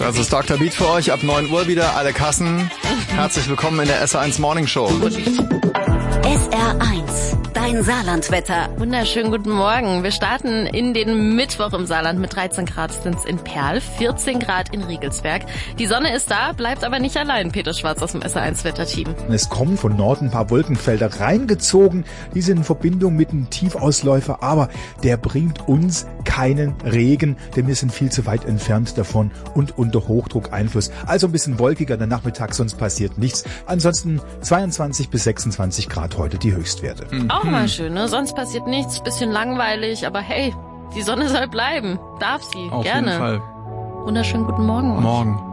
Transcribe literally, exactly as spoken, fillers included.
Das ist Doktor Beat für euch. Ab neun Uhr wieder, alle Kassen. Herzlich willkommen in der S R eins Morning Show. S R eins, dein Saarlandwetter. Wunderschönen guten Morgen. Wir starten in den Mittwoch im Saarland mit dreizehn Grad sind's in Perl, vierzehn Grad in Riegelsberg. Die Sonne ist da, bleibt aber nicht allein. Peter Schwarz aus dem S R eins Wetterteam. Es kommen von Norden ein paar Wolkenfelder reingezogen. Die sind in Verbindung mit einem Tiefausläufer, aber der bringt uns keinen Regen, denn wir sind viel zu weit entfernt davon und unter Hochdruckeinfluss. Also ein bisschen wolkiger der Nachmittag, sonst passiert nichts. Ansonsten zweiundzwanzig bis sechsundzwanzig Grad heute die Höchstwerte. Mhm. Auch mal schön, ne? Sonst passiert nichts, bisschen langweilig, aber hey, die Sonne soll bleiben. Darf sie, Auf gerne. jeden Fall. Wunderschönen guten Morgen. Morgen.